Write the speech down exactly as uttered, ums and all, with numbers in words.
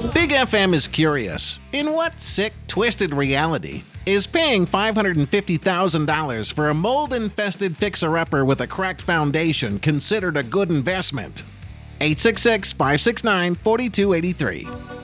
Big F M is curious. In what sick, twisted reality is paying five hundred fifty thousand dollars for a mold-infested fixer-upper with a cracked foundation considered a good investment? eight six six, five six nine, four two eight three.